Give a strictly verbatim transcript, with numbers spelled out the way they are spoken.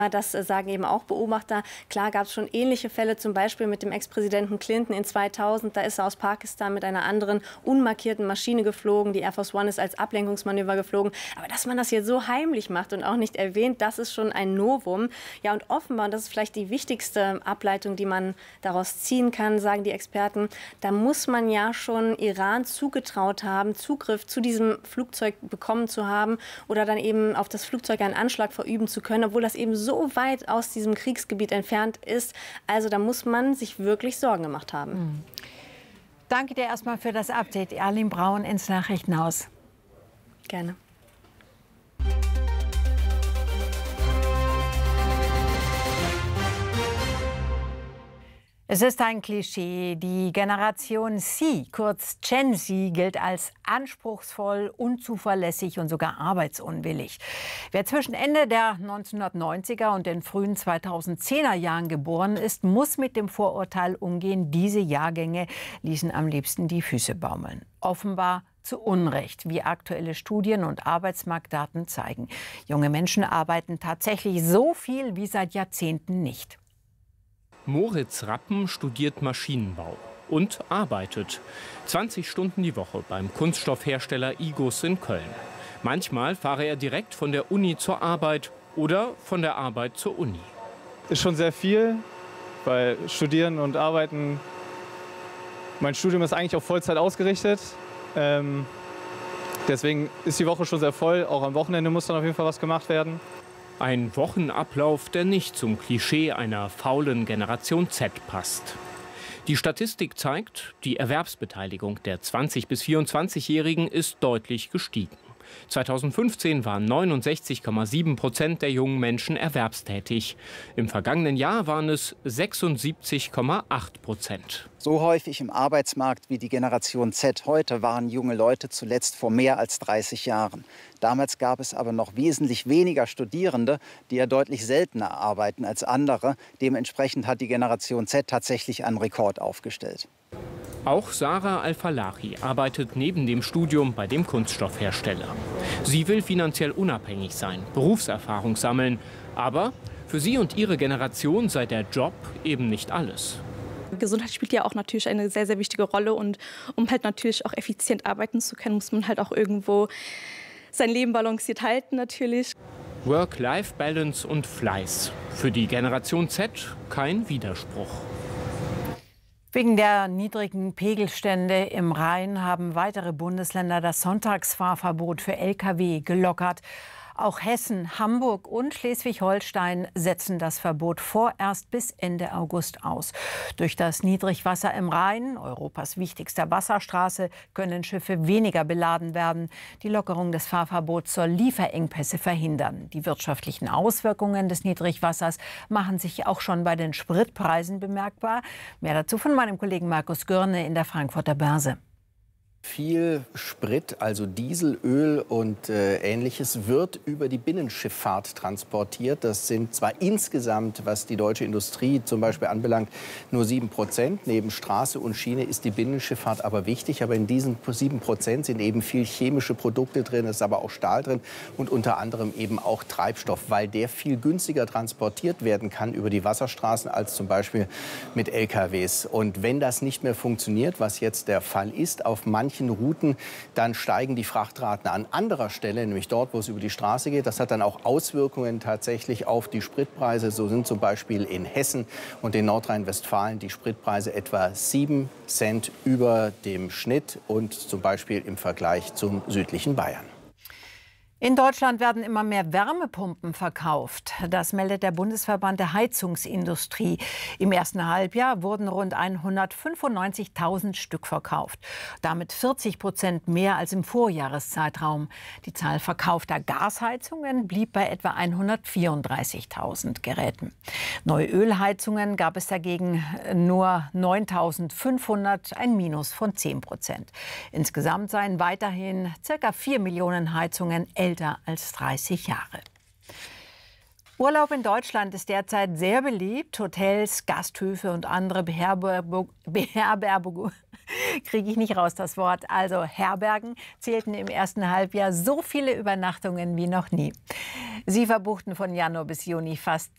Das sagen eben auch Beobachter. Klar gab es schon ähnliche Fälle, zum Beispiel mit dem Ex-Präsidenten Clinton in zweitausend. Da ist er aus Pakistan mit einer anderen unmarkierten Maschine geflogen. Die Air Force One ist als Ablenkungsmanöver geflogen. Aber dass man das hier so heimlich macht und auch nicht erwähnt, das ist schon ein Novum. Ja, und offenbar, und das ist vielleicht die wichtigste Ableitung, die man daraus ziehen kann, sagen die Experten, da muss man ja schon Iran zugetraut haben, Zugriff zu diesem Flugzeug bekommen zu haben oder dann eben auf das Flugzeug einen Anschlag verüben zu können, obwohl das eben so so weit aus diesem Kriegsgebiet entfernt ist. Also da muss man sich wirklich Sorgen gemacht haben. Mhm. Danke dir erstmal für das Update. Erlin Braun ins Nachrichtenhaus. Gerne. Es ist ein Klischee. Die Generation C, kurz Gen Z, gilt als anspruchsvoll, unzuverlässig und sogar arbeitsunwillig. Wer zwischen Ende der neunzehnhundertneunziger und den frühen zweitausendzehner Jahren geboren ist, muss mit dem Vorurteil umgehen, diese Jahrgänge ließen am liebsten die Füße baumeln. Offenbar zu Unrecht, wie aktuelle Studien und Arbeitsmarktdaten zeigen. Junge Menschen arbeiten tatsächlich so viel wie seit Jahrzehnten nicht. Moritz Rappen studiert Maschinenbau und arbeitet zwanzig Stunden die Woche beim Kunststoffhersteller Igus in Köln. Manchmal fahre er direkt von der Uni zur Arbeit oder von der Arbeit zur Uni. Ist schon sehr viel, weil Studieren und Arbeiten, mein Studium ist eigentlich auf Vollzeit ausgerichtet. Ähm, deswegen ist die Woche schon sehr voll, auch am Wochenende muss dann auf jeden Fall was gemacht werden. Ein Wochenablauf, der nicht zum Klischee einer faulen Generation Z passt. Die Statistik zeigt, die Erwerbsbeteiligung der zwanzig- bis vierundzwanzigjährigen ist deutlich gestiegen. zweitausendfünfzehn waren neunundsechzig Komma sieben Prozent der jungen Menschen erwerbstätig. Im vergangenen Jahr waren es sechsundsiebzig Komma acht Prozent. So häufig im Arbeitsmarkt wie die Generation Z heute waren junge Leute zuletzt vor mehr als dreißig Jahren. Damals gab es aber noch wesentlich weniger Studierende, die ja deutlich seltener arbeiten als andere. Dementsprechend hat die Generation Z tatsächlich einen Rekord aufgestellt. Auch Sarah Al-Falahi arbeitet neben dem Studium bei dem Kunststoffhersteller. Sie will finanziell unabhängig sein, Berufserfahrung sammeln. Aber für sie und ihre Generation sei der Job eben nicht alles. Gesundheit spielt ja auch natürlich eine sehr, sehr wichtige Rolle. Und um halt natürlich auch effizient arbeiten zu können, muss man halt auch irgendwo sein Leben balanciert halten natürlich. Work-Life-Balance und Fleiß. Für die Generation Z kein Widerspruch. Wegen der niedrigen Pegelstände im Rhein haben weitere Bundesländer das Sonntagsfahrverbot für L K W gelockert. Auch Hessen, Hamburg und Schleswig-Holstein setzen das Verbot vorerst bis Ende August aus. Durch das Niedrigwasser im Rhein, Europas wichtigster Wasserstraße, können Schiffe weniger beladen werden. Die Lockerung des Fahrverbots soll Lieferengpässe verhindern. Die wirtschaftlichen Auswirkungen des Niedrigwassers machen sich auch schon bei den Spritpreisen bemerkbar. Mehr dazu von meinem Kollegen Markus Gürne in der Frankfurter Börse. Viel Sprit, also Diesel, Öl und äh, Ähnliches, wird über die Binnenschifffahrt transportiert. Das sind zwar insgesamt, was die deutsche Industrie zum Beispiel anbelangt, nur sieben Prozent. Neben Straße und Schiene ist die Binnenschifffahrt aber wichtig. Aber in diesen sieben Prozent sind eben viel chemische Produkte drin, es ist aber auch Stahl drin und unter anderem eben auch Treibstoff, weil der viel günstiger transportiert werden kann über die Wasserstraßen als zum Beispiel mit L K Ws. Und wenn das nicht mehr funktioniert, was jetzt der Fall ist, auf manchen Routen, dann steigen die Frachtraten an anderer Stelle, nämlich dort, wo es über die Straße geht. Das hat dann auch Auswirkungen tatsächlich auf die Spritpreise. So sind zum Beispiel in Hessen und in Nordrhein-Westfalen die Spritpreise etwa sieben Cent über dem Schnitt und zum Beispiel im Vergleich zum südlichen Bayern. In Deutschland werden immer mehr Wärmepumpen verkauft. Das meldet der Bundesverband der Heizungsindustrie. Im ersten Halbjahr wurden rund hundertfünfundneunzigtausend Stück verkauft. Damit vierzig Prozent mehr als im Vorjahreszeitraum. Die Zahl verkaufter Gasheizungen blieb bei etwa hundertvierunddreißigtausend Geräten. Neue Ölheizungen gab es dagegen nur neuntausendfünfhundert, ein Minus von zehn Prozent. Insgesamt seien weiterhin ca. vier Millionen Heizungen älter als dreißig Jahre. Urlaub in Deutschland ist derzeit sehr beliebt. Hotels, Gasthöfe und andere Beherbergungen, Beherbergung, kriege ich nicht raus das Wort, also Herbergen, zählten im ersten Halbjahr so viele Übernachtungen wie noch nie. Sie verbuchten von Januar bis Juni fast